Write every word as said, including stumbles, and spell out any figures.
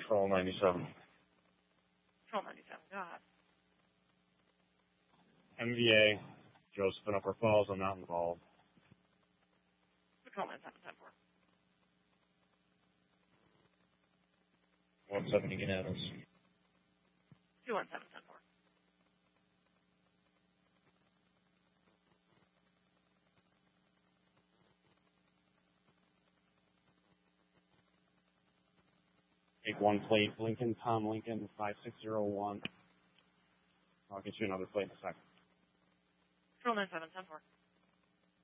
Patrol ninety-seven. Patrol ninety-seven, go ahead. M V A, Joseph in Upper Falls, I'm not involved. Patrol ninety-seven, ten four. one seventy, get at us. two one seven, ten four. Take one plate, Lincoln, Tom Lincoln, five six zero one. I'll get you another plate in a second. Patrol ninety-seven, ten four.